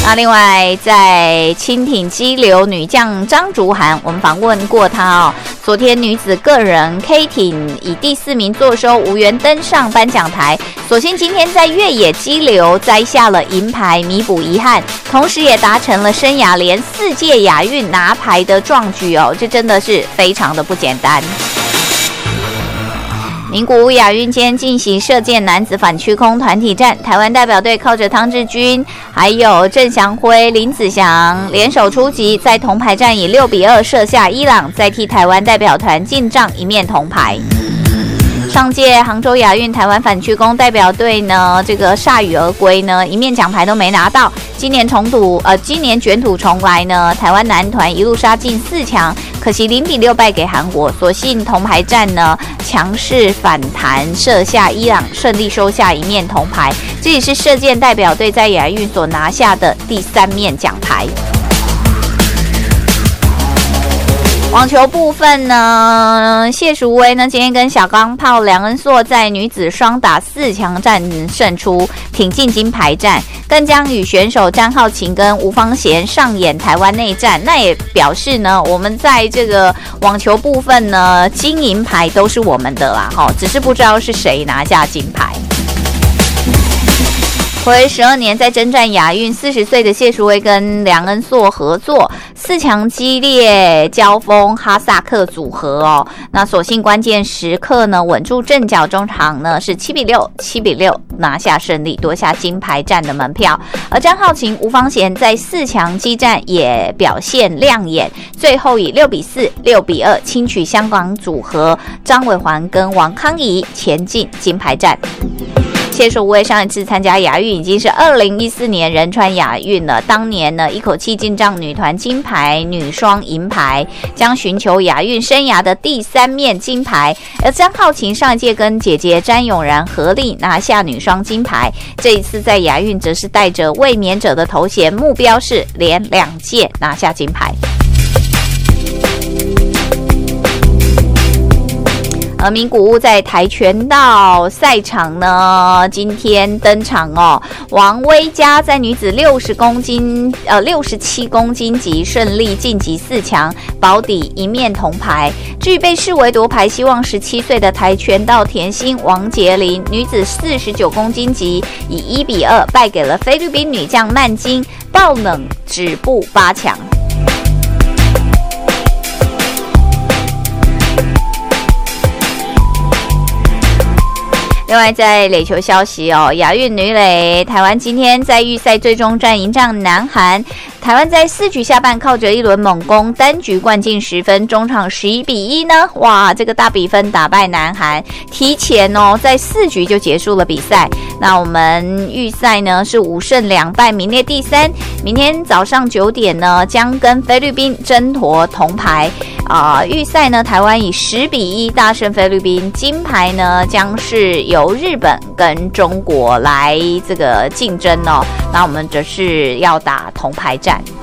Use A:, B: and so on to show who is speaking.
A: 那另外，在轻艇激流女将张竹涵，我们访问过她哦。昨天女子个人 K 艇以第4名坐收，无缘登上颁奖台。所幸今天在越野激流摘下了银牌，弥补遗憾，同时也达成了生涯连4届亚运拿牌的壮举哦，这真的是非常的不简单。名古屋亚运间进行射箭男子反区空团体战，台湾代表队靠着汤志军、还有郑祥辉、林子祥联手出击，在铜牌战以6-2射下伊朗，再替台湾代表团进账一面铜牌。上届杭州亚运台湾反曲弓代表队呢，这个铩羽而归呢，一面奖牌都没拿到。今年卷土重来呢，台湾男团一路杀进4强，可惜0-6败给韩国。所幸铜牌战呢，强势反弹射下伊朗，顺利收下一面铜牌。这也是射箭代表队在亚运所拿下的第3面奖牌。网球部分呢，谢淑薇呢今天跟小钢炮梁恩硕在女子双打4强战胜出，挺进金牌战，更将与选手詹皓晴跟吴芳贤上演台湾内战。那也表示呢，我们在这个网球部分呢，金银牌都是我们的啦，只是不知道是谁拿下金牌。回12年在征战亚运，40岁的谢淑薇跟梁恩硕合作4强激烈交锋哈萨克组合哦。那所幸关键时刻呢，稳住阵脚，中场呢是7-6拿下胜利，夺下金牌战的门票。而詹皓晴、吴芳贤在4强激战也表现亮眼，最后以6-4、6-2轻取香港组合张伟环跟王康怡，前进金牌战。谢淑薇上一次参加亚运已经是2014年仁川亚运了，当年呢一口气进账女团金牌、女双银牌，将寻求亚运生涯的第3面金牌。而詹皓晴上一届跟姐姐詹永然合力拿下女双金牌，这一次在亚运则是带着卫冕者的头衔，目标是连2届拿下金牌。而名古屋在跆拳道赛场呢，今天登场哦。王威佳在女子67公斤级顺利晋级4强，保底一面铜牌。至于被视为夺牌希望17岁的跆拳道甜心王杰琳，女子49公斤级以1-2败给了菲律宾女将曼金，爆冷止步8强。另外，在垒球消息哦，亚运女垒台湾今天在预赛最终战迎战南韩，台湾在4局下半靠着一轮猛攻，单局灌进10分，中场11-1呢，哇，这个大比分打败南韩，提前哦在4局就结束了比赛。那我们预赛呢是5胜2败，名列第3。明天早上9点呢，将跟菲律宾争夺铜牌。预赛呢，台湾以10-1大胜菲律宾，金牌呢将是由日本跟中国来这个竞争哦。那我们则是要打铜牌战。